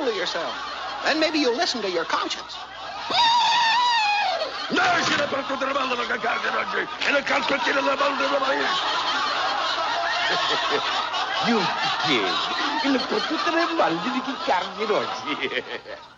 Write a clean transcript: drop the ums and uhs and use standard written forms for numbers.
handle yourself. Then maybe you'll listen to your conscience. Nascila per tutte le balle che caricano oggi e le calpettine delle balle della maestra. Io ti chiedo, per tutte le balle di chi caricano oggi.